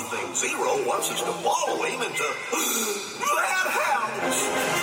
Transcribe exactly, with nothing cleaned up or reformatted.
one thing Zero wants us to follow him into that house.